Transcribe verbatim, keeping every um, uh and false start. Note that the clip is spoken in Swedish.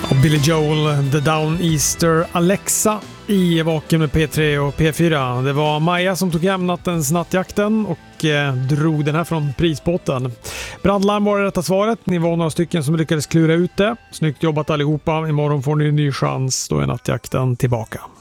Och Billy Joel, The Down Easter, Alexa i Vaken med P tre och P fyra. Det var Maja som tog hem nattens nattjakten och eh, drog den här från prisbotten. Brandlarm var det rätta svaret. Ni var några stycken som lyckades klura ut det. Snyggt jobbat allihopa. Imorgon får ni en ny chans. Då är nattjakten tillbaka.